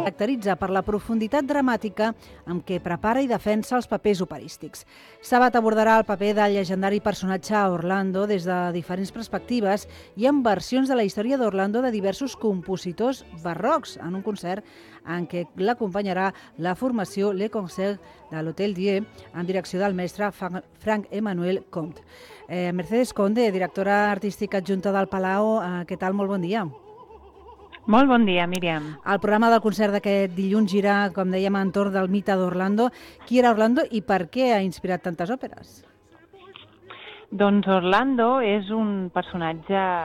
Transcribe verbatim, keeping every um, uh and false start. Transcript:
caracteritza per la profunditat dramàtica amb què prepara i defensa els papers operístics. Sabat abordarà el paper del llegendari personatge Orlando des de diferents perspectives i amb versions de la història d'Orlando de diversos compositors barrocs en un concert en què l'acompanyarà la formació Le Concert de l'Hotel Dieu en direcció del mestre Franck-Emmanuel Comte. Eh, Mercedes Conde, directora artística adjunta del Palau, eh, què tal? Molt bon dia. Molt bon dia, Míriam. El programa del concert d'aquest dilluns gira, com dèiem, entorn del mite d'Orlando. Qui era Orlando i per què ha inspirat tantes òperes? Doncs Orlando és un personatge